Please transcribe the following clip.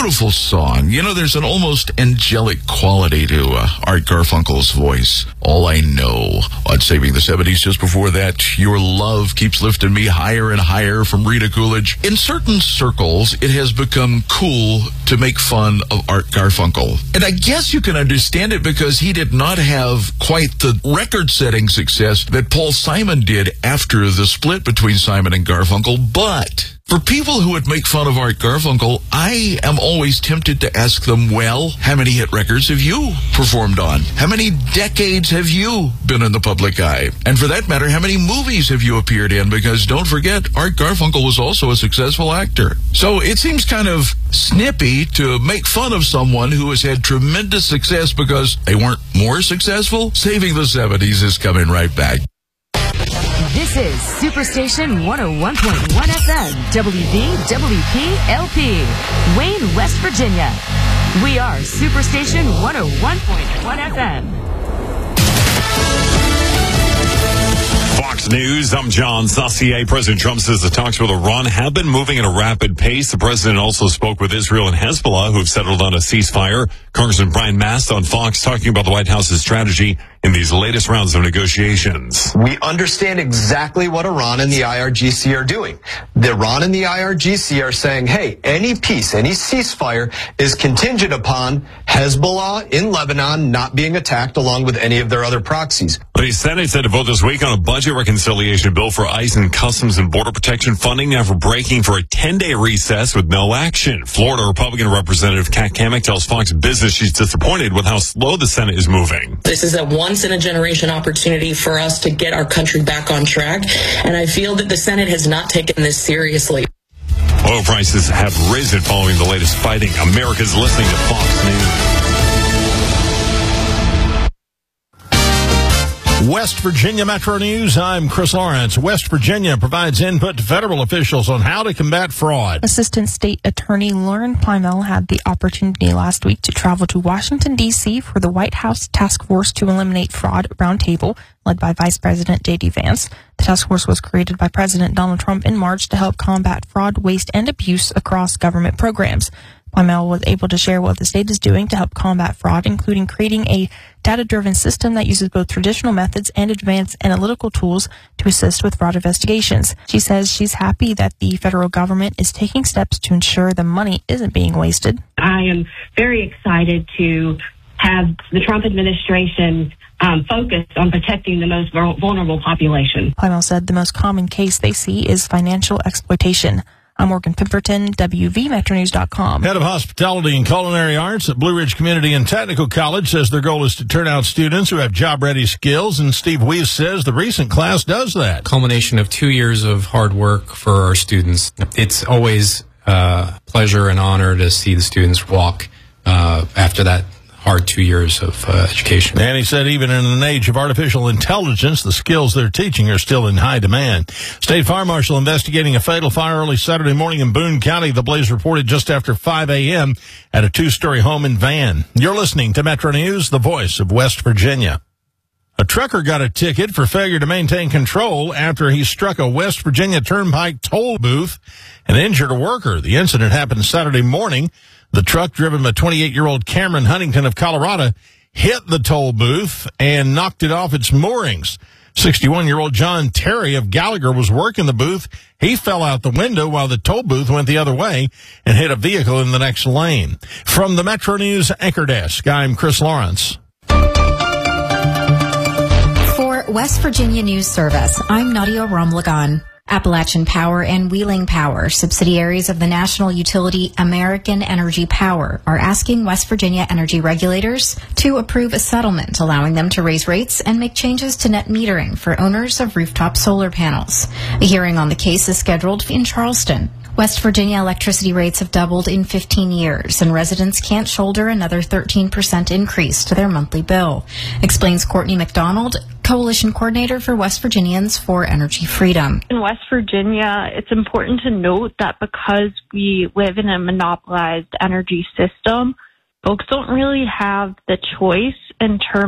beautiful song. You know, there's an almost angelic quality to Art Garfunkel's voice. All I Know on Saving the 70s. Just before that, Your Love Keeps Lifting Me Higher and Higher from Rita Coolidge. In certain circles, it has become cool to make fun of Art Garfunkel. And I guess you can understand it because he did not have quite the record-setting success that Paul Simon did after the split between Simon and Garfunkel. But for people who would make fun of Art Garfunkel, I am always tempted to ask them, well, how many hit records have you performed on? How many decades have you been in the public eye? And for that matter, how many movies have you appeared in? Because don't forget, Art Garfunkel was also a successful actor. So it seems kind of snippy to make fun of someone who has had tremendous success because they weren't more successful. Saving the 70s is coming right back. This is Superstation 101.1 FM, WVWP-LP, Wayne, West Virginia. We are Superstation 101.1 FM. Fox News, I'm John Saucier. President Trump says the talks with Iran have been moving at a rapid pace. The president also spoke with Israel and Hezbollah, who have settled on a ceasefire. Congressman Brian Mast on Fox talking about the White House's strategy in these latest rounds of negotiations. We understand exactly what Iran and the IRGC are doing. The Iran and the IRGC are saying, hey, any peace, any ceasefire is contingent upon Hezbollah in Lebanon not being attacked along with any of their other proxies. The Senate said to vote this week on a budget reconciliation bill for ICE and Customs and Border Protection funding after breaking for a 10-day recess with no action. Florida Republican Representative Kat Cammack tells Fox Business she's disappointed with how slow the Senate is moving. This is a once-in-a-generation opportunity for us to get our country back on track, and I feel that the Senate has not taken this seriously. Oil prices have risen following the latest fighting. America's listening to Fox News. West Virginia Metro News, I'm Chris Lawrence. West Virginia provides input to federal officials on how to combat fraud. Assistant State Attorney Lauren Plymell had the opportunity last week to travel to Washington, D.C. for the White House Task Force to Eliminate Fraud Roundtable, led by Vice President J.D. Vance. The task force was created by President Donald Trump in March to help combat fraud, waste, and abuse across government programs. Plymell was able to share what the state is doing to help combat fraud, including creating a data-driven system that uses both traditional methods and advanced analytical tools to assist with fraud investigations. She says she's happy that the federal government is taking steps to ensure the money isn't being wasted. I am very excited to have the Trump administration focused on protecting the most vulnerable population. Plymell said the most common case they see is financial exploitation. I'm Morgan Pemberton, WVMetroNews.com. Head of Hospitality and Culinary Arts at Blue Ridge Community and Technical College says their goal is to turn out students who have job-ready skills, and Steve Weiss says the recent class does that. Culmination of 2 years of hard work for our students. It's always a pleasure and honor to see the students walk after that hard 2 years of education. And he said even in an age of artificial intelligence, the skills they're teaching are still in high demand. State Fire Marshal investigating a fatal fire early Saturday morning in Boone County. The blaze reported just after 5 a.m. at a two-story home in Van. You're listening to Metro News, the voice of West Virginia. A trucker got a ticket for failure to maintain control after he struck a West Virginia Turnpike toll booth and injured a worker. The incident happened Saturday morning. The truck, driven by 28-year-old Cameron Huntington of Colorado, hit the toll booth and knocked it off its moorings. 61-year-old John Terry of Gallagher was working the booth. He fell out the window while the toll booth went the other way and hit a vehicle in the next lane. From the Metro News Anchor Desk, I'm Chris Lawrence. For West Virginia News Service, I'm Nadia Ramlagan. Appalachian Power and Wheeling Power, subsidiaries of the national utility American Energy Power, are asking West Virginia energy regulators to approve a settlement allowing them to raise rates and make changes to net metering for owners of rooftop solar panels. A hearing on the case is scheduled in Charleston. West Virginia electricity rates have doubled in 15 years, and residents can't shoulder another 13% increase to their monthly bill, explains Courtney McDonald, Coalition Coordinator for West Virginians for Energy Freedom. In West Virginia, it's important to note that because we live in a monopolized energy system, folks don't really have the choice in terms